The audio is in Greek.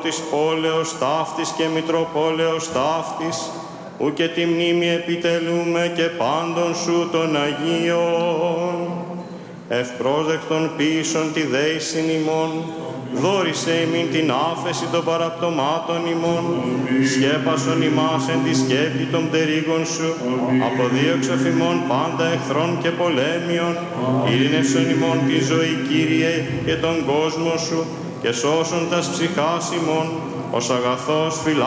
της πόλεως ταύτης και μητροπόλεως ταύτης, ου και τη μνήμη επιτελούμε και πάντων σου των Αγίων. Ευπρόσδεκτον πίσων τη δέησιν ημών, δόρισε ημίν την άφεση των παραπτωμάτων ημών, σκέπασον ημάς εν τη σκέπη των πτερίγων σου, αποδίωξε ημών πάντα εχθρών και πολέμιων, ειρήνευσον ημών τη ζωή, Κύριε, και τον κόσμο σου, και σώσον τας ψυχάς ημών, ως αγαθός